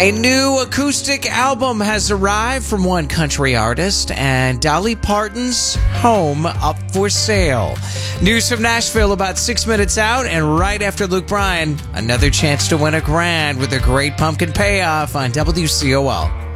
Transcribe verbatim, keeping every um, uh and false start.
A new acoustic album has arrived from one country artist, and Dolly Parton's Home up for sale. News from Nashville about six minutes out, and right after Luke Bryan, another chance to win a grand with a great pumpkin payoff on W C O L.